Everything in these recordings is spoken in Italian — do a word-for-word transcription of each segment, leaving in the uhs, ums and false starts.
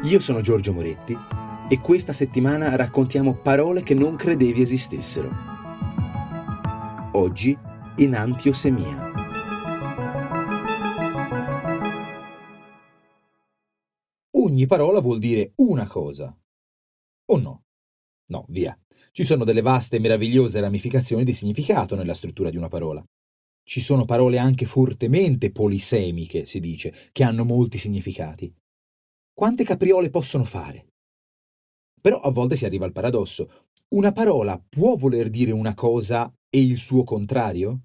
Io sono Giorgio Moretti e questa settimana raccontiamo parole che non credevi esistessero. Oggi, enantiosemia. Ogni parola vuol dire una cosa. O no? No, via. Ci sono delle vaste e meravigliose ramificazioni di significato nella struttura di una parola. Ci sono parole anche fortemente polisemiche, si dice, che hanno molti significati. Quante capriole possono fare? Però a volte si arriva al paradosso. Una parola può voler dire una cosa e il suo contrario?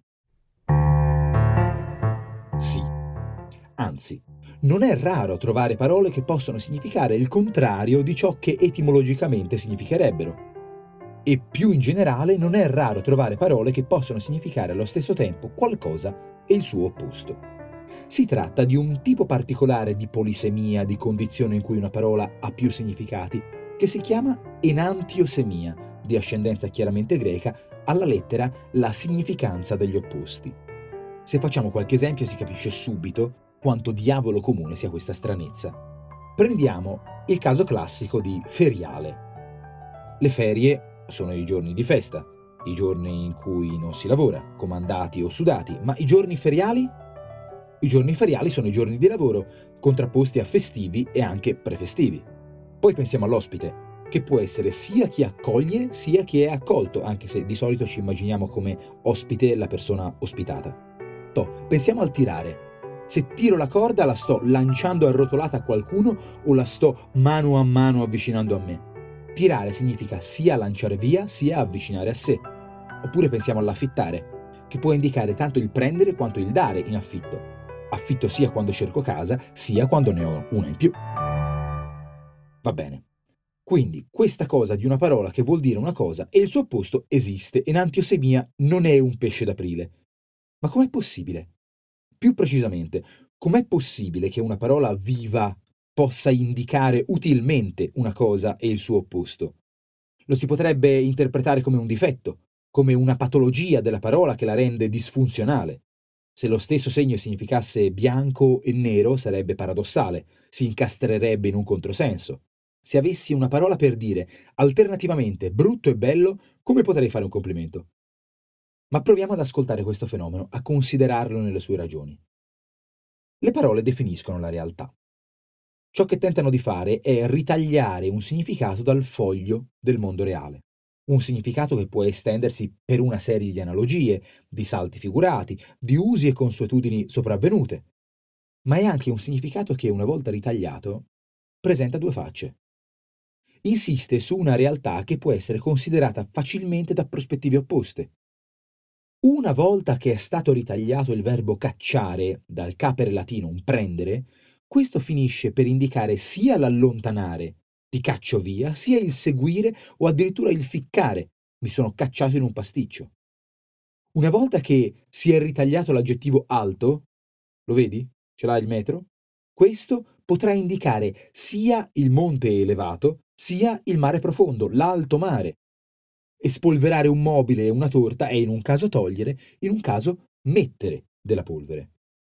Sì. Anzi, non è raro trovare parole che possono significare il contrario di ciò che etimologicamente significherebbero. E più in generale non è raro trovare parole che possono significare allo stesso tempo qualcosa e il suo opposto. Si tratta di un tipo particolare di polisemia, di condizione in cui una parola ha più significati, che si chiama enantiosemia, di ascendenza chiaramente greca, alla lettera la significanza degli opposti. Se facciamo qualche esempio si capisce subito quanto diavolo comune sia questa stranezza. Prendiamo il caso classico di feriale. Le ferie sono i giorni di festa, i giorni in cui non si lavora, comandati o sudati, ma i giorni feriali? I giorni feriali sono i giorni di lavoro, contrapposti a festivi e anche prefestivi. Poi pensiamo all'ospite, che può essere sia chi accoglie sia chi è accolto, anche se di solito ci immaginiamo come ospite la persona ospitata. Toh, pensiamo al tirare. Se tiro la corda la sto lanciando arrotolata a qualcuno o la sto mano a mano avvicinando a me. Tirare significa sia lanciare via sia avvicinare a sé. Oppure pensiamo all'affittare, che può indicare tanto il prendere quanto il dare in affitto. Affitto sia quando cerco casa, sia quando ne ho una in più. Va bene. Quindi questa cosa di una parola che vuol dire una cosa e il suo opposto esiste. Enantiosemia non è un pesce d'aprile. Ma com'è possibile? Più precisamente, com'è possibile che una parola viva possa indicare utilmente una cosa e il suo opposto? Lo si potrebbe interpretare come un difetto, come una patologia della parola che la rende disfunzionale. Se lo stesso segno significasse bianco e nero sarebbe paradossale, si incastrerebbe in un controsenso. Se avessi una parola per dire alternativamente brutto e bello, come potrei fare un complimento? Ma proviamo ad ascoltare questo fenomeno, a considerarlo nelle sue ragioni. Le parole definiscono la realtà. Ciò che tentano di fare è ritagliare un significato dal foglio del mondo reale. Un significato che può estendersi per una serie di analogie, di salti figurati, di usi e consuetudini sopravvenute. Ma è anche un significato che, una volta ritagliato, presenta due facce. Insiste su una realtà che può essere considerata facilmente da prospettive opposte. Una volta che è stato ritagliato il verbo cacciare, dal capere latino un prendere, questo finisce per indicare sia l'allontanare, ti caccio via, sia il seguire o addirittura il ficcare, mi sono cacciato in un pasticcio. Una volta che si è ritagliato l'aggettivo alto, lo vedi? Ce l'ha il metro? Questo potrà indicare sia il monte elevato, sia il mare profondo, l'alto mare. Espolverare un mobile e una torta è in un caso togliere, in un caso mettere della polvere.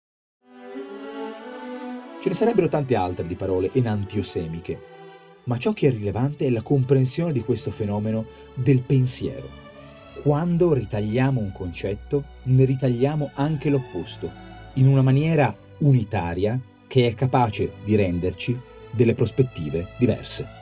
Ce ne sarebbero tante altre di parole enantiosemiche, ma ciò che è rilevante è la comprensione di questo fenomeno del pensiero. Quando ritagliamo un concetto, ne ritagliamo anche l'opposto, in una maniera unitaria che è capace di renderci delle prospettive diverse.